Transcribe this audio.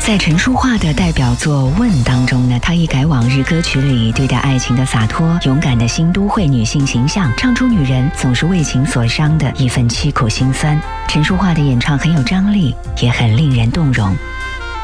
在陈淑桦的代表作《问》当中呢，她一改往日歌曲里对待爱情的洒脱、勇敢的新都会女性形象，唱出女人总是为情所伤的一份凄苦心酸。陈淑桦的演唱很有张力，也很令人动容。